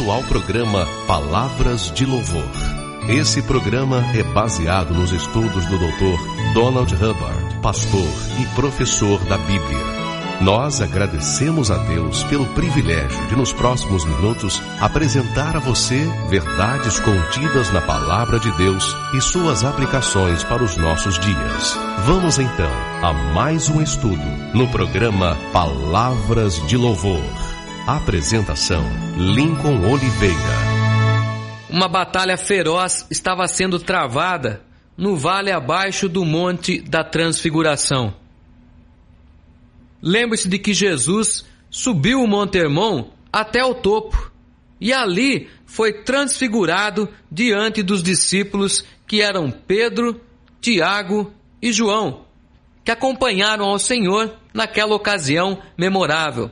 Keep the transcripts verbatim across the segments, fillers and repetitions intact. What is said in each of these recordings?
bem-vindo ao programa Palavras de Louvor. Esse programa é baseado nos estudos do doutor Donald Hubbard, pastor e professor da Bíblia. Nós agradecemos a Deus pelo privilégio de, nos próximos minutos, apresentar a você verdades contidas na Palavra de Deus e suas aplicações para os nossos dias. Vamos então a mais um estudo no programa Palavras de Louvor. Apresentação: Lincoln Oliveira. Uma batalha feroz estava sendo travada no vale abaixo do Monte da Transfiguração. Lembre-se de que Jesus subiu o Monte Hermon até o topo e ali foi transfigurado diante dos discípulos que eram Pedro, Tiago e João, que acompanharam ao Senhor naquela ocasião memorável.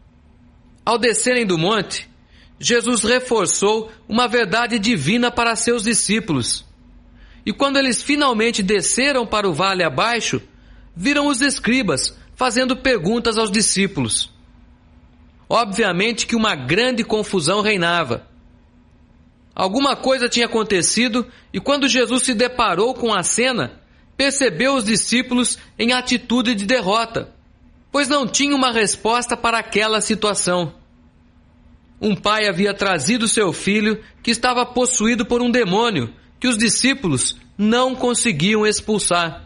Ao descerem do monte, Jesus reforçou uma verdade divina para seus discípulos. E quando eles finalmente desceram para o vale abaixo, viram os escribas fazendo perguntas aos discípulos. Obviamente que uma grande confusão reinava. Alguma coisa tinha acontecido e quando Jesus se deparou com a cena, percebeu os discípulos em atitude de derrota, pois não tinha uma resposta para aquela situação. Um pai havia trazido seu filho que estava possuído por um demônio que os discípulos não conseguiam expulsar.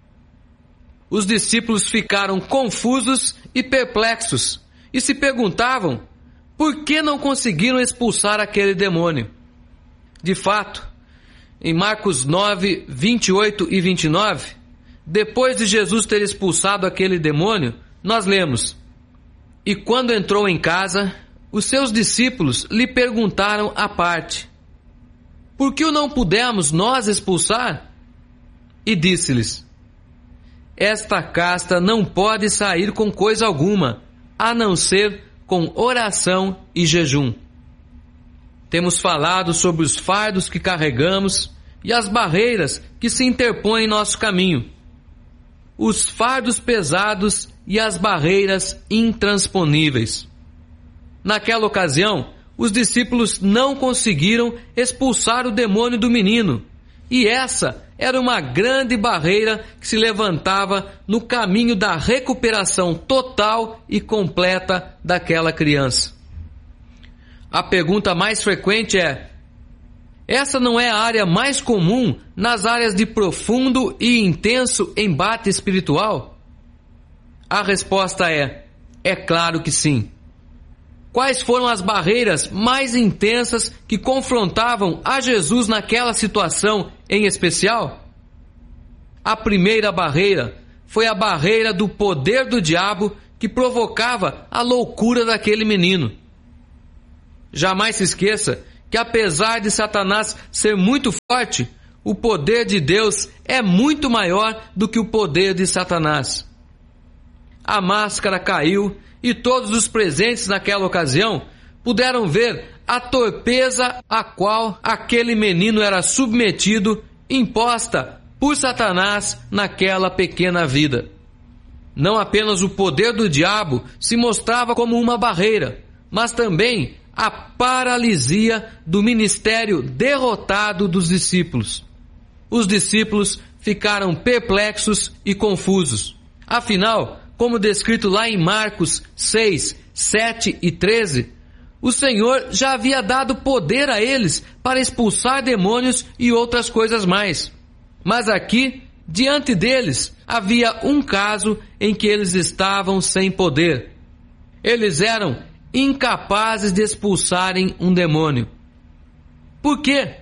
Os discípulos ficaram confusos e perplexos e se perguntavam por que não conseguiram expulsar aquele demônio. De fato, em Marcos nove, vinte e oito e vinte e nove, depois de Jesus ter expulsado aquele demônio, nós lemos: "E quando entrou em casa, os seus discípulos lhe perguntaram à parte: por que o não pudemos nós expulsar? E disse-lhes: esta casta não pode sair com coisa alguma, a não ser com oração e jejum." Temos falado sobre os fardos que carregamos e as barreiras que se interpõem em nosso caminho. Os fardos pesados e as barreiras intransponíveis. Naquela ocasião, os discípulos não conseguiram expulsar o demônio do menino, e essa era uma grande barreira que se levantava no caminho da recuperação total e completa daquela criança. A pergunta mais frequente é: essa não é a área mais comum nas áreas de profundo e intenso embate espiritual? A resposta é: é claro que sim. Quais foram as barreiras mais intensas que confrontavam a Jesus naquela situação em especial? A primeira barreira foi a barreira do poder do diabo que provocava a loucura daquele menino. Jamais se esqueça que, apesar de Satanás ser muito forte, o poder de Deus é muito maior do que o poder de Satanás. A máscara caiu e todos os presentes naquela ocasião puderam ver a torpeza a qual aquele menino era submetido, imposta por Satanás naquela pequena vida. Não apenas o poder do diabo se mostrava como uma barreira, mas também a paralisia do ministério derrotado dos discípulos. Os discípulos ficaram perplexos e confusos. Afinal, como descrito lá em Marcos seis, sete e treze, o Senhor já havia dado poder a eles para expulsar demônios e outras coisas mais. Mas aqui, diante deles, havia um caso em que eles estavam sem poder. Eles eram incapazes de expulsarem um demônio. Por quê?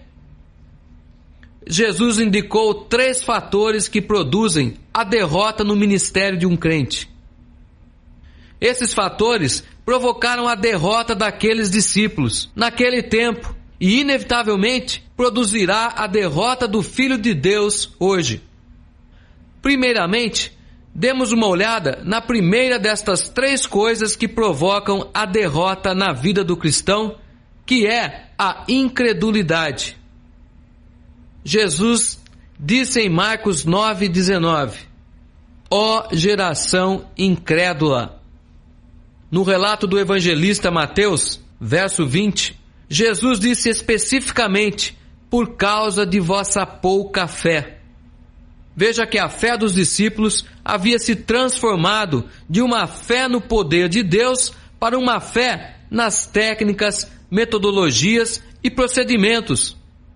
Jesus indicou três fatores que produzem a derrota no ministério de um crente. Esses fatores provocaram a derrota daqueles discípulos naquele tempo e, inevitavelmente, produzirá a derrota do Filho de Deus hoje. Primeiramente, demos uma olhada na primeira destas três coisas que provocam a derrota na vida do cristão, que é a incredulidade. Jesus disse em Marcos nove, dezenove: ó geração incrédula. No relato do evangelista Mateus, verso vinte, Jesus disse especificamente: por causa de vossa pouca fé. Veja que a fé dos discípulos havia se transformado de uma fé no poder de Deus para uma fé nas técnicas, metodologias e procedimentos.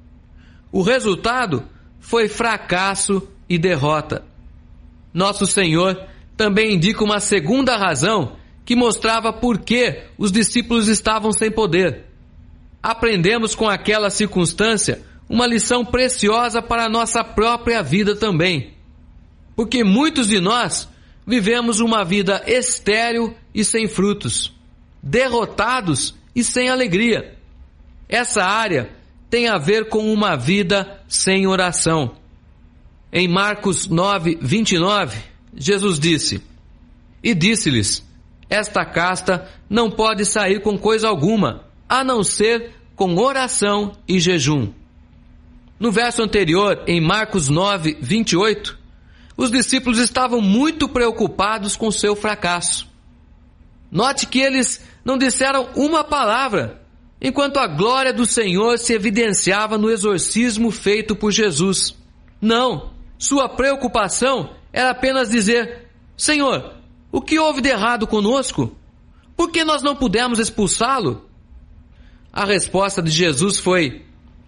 O resultado foi fracasso e derrota. Nosso Senhor também indica uma segunda razão que mostrava por que os discípulos estavam sem poder. Aprendemos com aquela circunstância uma lição preciosa para a nossa própria vida também. Porque muitos de nós vivemos uma vida estéril e sem frutos, derrotados e sem alegria. Essa área tem a ver com uma vida sem oração. Em Marcos nove, vinte e nove, Jesus disse: E disse-lhes: Esta casta não pode sair com coisa alguma, a não ser com oração e jejum. No verso anterior, em Marcos nove, vinte e oito, os discípulos estavam muito preocupados com seu fracasso. Note que eles não disseram uma palavra, enquanto a glória do Senhor se evidenciava no exorcismo feito por Jesus. Não, sua preocupação era apenas dizer: Senhor, o que houve de errado conosco? Por que nós não pudemos expulsá-lo? A resposta de Jesus foi: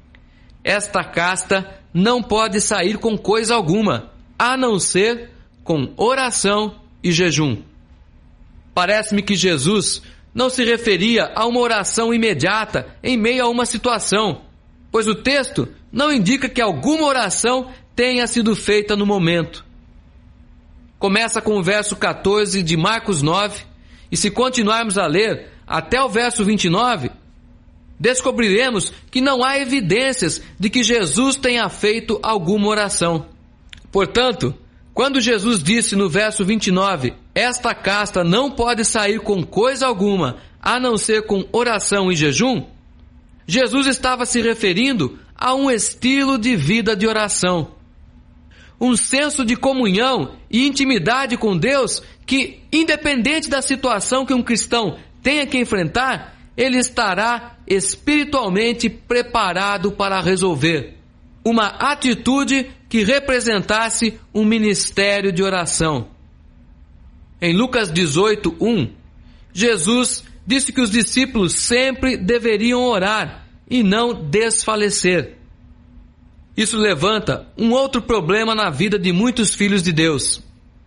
Esta casta não pode sair com coisa alguma, a não ser com oração e jejum. Parece-me que Jesus não se referia a uma oração imediata em meio a uma situação, pois o texto não indica que alguma oração tenha sido feita no momento. Começa com o verso quatorze de Marcos nove, e se continuarmos a ler até o verso vinte e nove, descobriremos que não há evidências de que Jesus tenha feito alguma oração. Portanto, quando Jesus disse no verso vinte e nove, esta casta não pode sair com coisa alguma, a não ser com oração e jejum, Jesus estava se referindo a um estilo de vida de oração. Um senso de comunhão e intimidade com Deus que, independente da situação que um cristão tenha que enfrentar, ele estará espiritualmente preparado para resolver. Uma atitude que representasse um ministério de oração. Em Lucas dezoito, um, Jesus disse que os discípulos sempre deveriam orar e não desfalecer. Isso levanta um outro problema na vida de muitos filhos de Deus.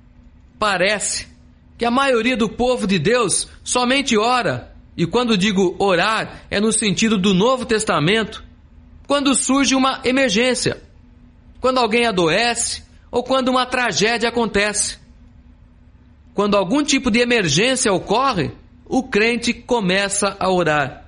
Parece que a maioria do povo de Deus somente ora, e quando digo orar, é no sentido do Novo Testamento, quando surge uma emergência, quando alguém adoece ou quando uma tragédia acontece. Quando algum tipo de emergência ocorre, o crente começa a orar.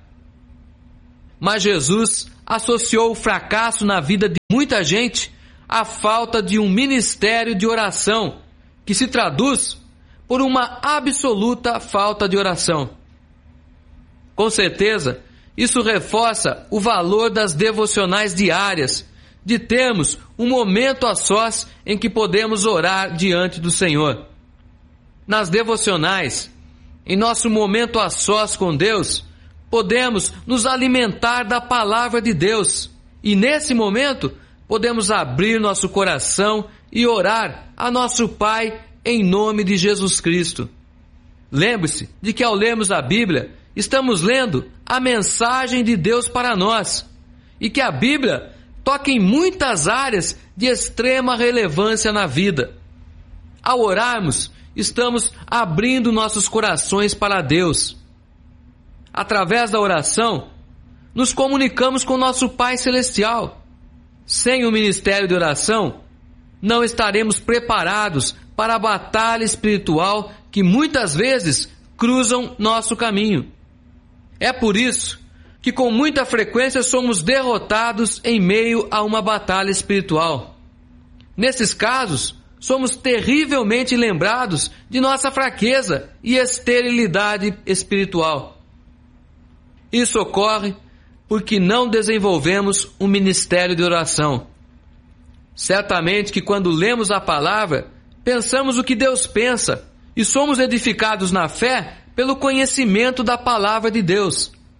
Mas Jesus associou o fracasso na vida de muita gente à falta de um ministério de oração, que se traduz por uma absoluta falta de oração. Com certeza, isso reforça o valor das devocionais diárias, de termos um momento a sós em que podemos orar diante do Senhor. Nas devocionais, em nosso momento a sós com Deus, podemos nos alimentar da palavra de Deus e, nesse momento, podemos abrir nosso coração e orar a nosso Pai em nome de Jesus Cristo. Lembre-se de que ao lermos a Bíblia, estamos lendo a mensagem de Deus para nós e que a Bíblia toca em muitas áreas de extrema relevância na vida. Ao orarmos, estamos abrindo nossos corações para Deus. Através da oração, nos comunicamos com nosso Pai Celestial. Sem o ministério de oração, não estaremos preparados para a batalha espiritual que muitas vezes cruzam nosso caminho. É por isso que com muita frequência somos derrotados em meio a uma batalha espiritual. Nesses casos, somos terrivelmente lembrados de nossa fraqueza e esterilidade espiritual. Isso ocorre porque não desenvolvemos um ministério de oração. Certamente que quando lemos a palavra, pensamos o que Deus pensa e somos edificados na fé pelo conhecimento da palavra de Deus.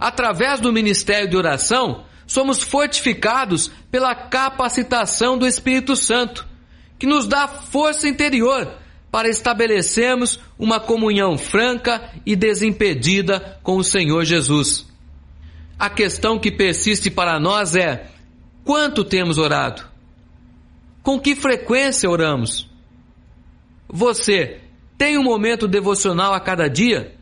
através do ministério de oração, somos fortificados pela capacitação do Espírito Santo, que nos dá força interior para estabelecermos uma comunhão franca e desimpedida com o Senhor Jesus. A questão que persiste para nós é: quanto temos orado? Com que frequência oramos? Você tem um momento devocional a cada dia?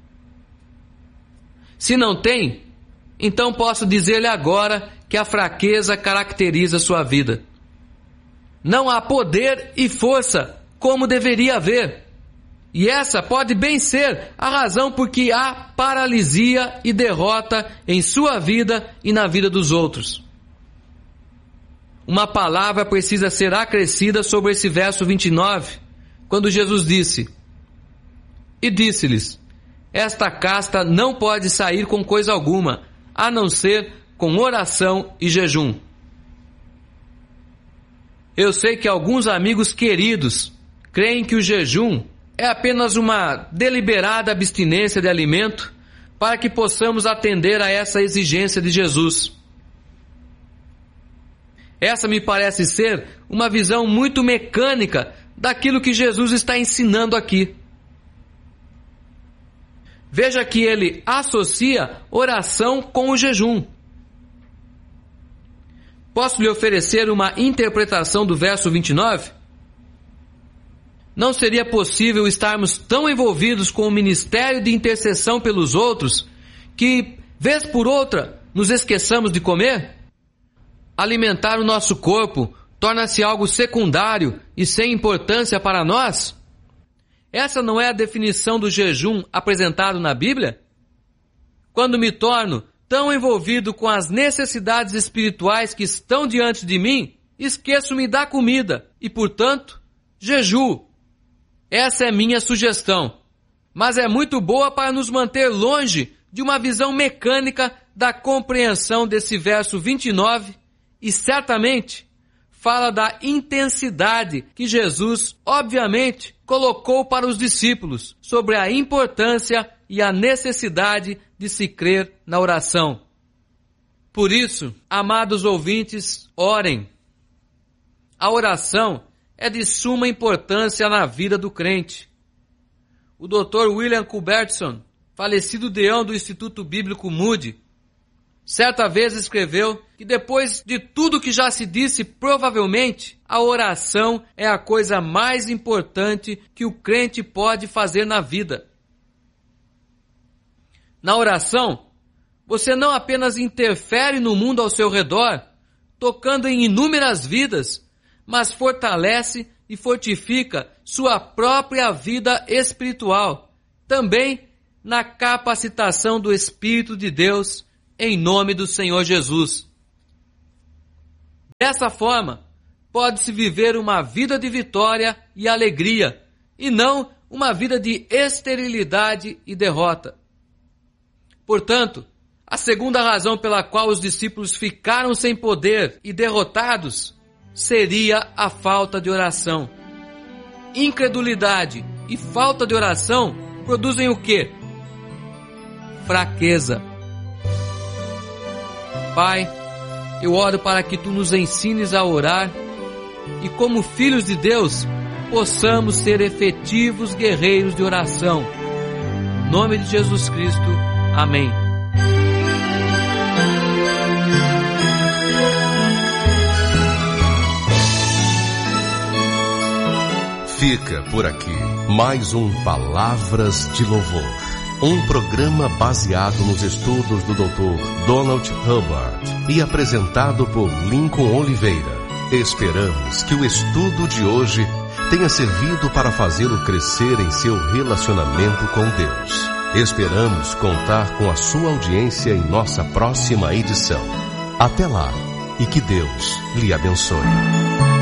Se não tem, então posso dizer-lhe agora que a fraqueza caracteriza sua vida. Não há poder e força como deveria haver. E essa pode bem ser a razão por que há paralisia e derrota em sua vida e na vida dos outros. Uma palavra precisa ser acrescida sobre esse verso vinte e nove, quando Jesus disse: E disse-lhes, esta casta não pode sair com coisa alguma, a não ser com oração e jejum. Eu sei que alguns amigos queridos creem que o jejum é apenas uma deliberada abstinência de alimento para que possamos atender a essa exigência de Jesus. Essa me parece ser uma visão muito mecânica daquilo que Jesus está ensinando aqui. Veja que ele associa oração com o jejum. Posso lhe oferecer uma interpretação do verso vinte e nove? Não seria possível estarmos tão envolvidos com o ministério de intercessão pelos outros que, vez por outra, nos esqueçamos de comer? Alimentar o nosso corpo torna-se algo secundário e sem importância para nós? Essa não é a definição do jejum apresentado na Bíblia? Quando me torno tão envolvido com as necessidades espirituais que estão diante de mim, esqueço-me da comida e, portanto, jejuo. Essa é minha sugestão, mas é muito boa para nos manter longe de uma visão mecânica da compreensão desse verso vinte e nove e certamente fala da intensidade que Jesus, obviamente, colocou para os discípulos sobre a importância e a necessidade de se crer na oração. Por isso, amados ouvintes, orem. A oração é de suma importância na vida do crente. O doutor William Culbertson, falecido deão do Instituto Bíblico Moody, certa vez escreveu que depois de tudo que já se disse, provavelmente, a oração é a coisa mais importante que o crente pode fazer na vida. Na oração, você não apenas interfere no mundo ao seu redor, tocando em inúmeras vidas, mas fortalece e fortifica sua própria vida espiritual, também na capacitação do Espírito de Deus, em nome do Senhor Jesus. Dessa forma, pode-se viver uma vida de vitória e alegria, e não uma vida de esterilidade e derrota. Portanto, a segunda razão pela qual os discípulos ficaram sem poder e derrotados seria a falta de oração. Incredulidade e falta de oração produzem o quê? Fraqueza. Pai, eu oro para que Tu nos ensines a orar e, como filhos de Deus, possamos ser efetivos guerreiros de oração. Em nome de Jesus Cristo. Amém. Fica por aqui mais um Palavras de Louvor, um programa baseado nos estudos do doutor Donald Hubbard e apresentado por Lincoln Oliveira. Esperamos que o estudo de hoje tenha servido para fazê-lo crescer em seu relacionamento com Deus. Esperamos contar com a sua audiência em nossa próxima edição. Até lá e que Deus lhe abençoe.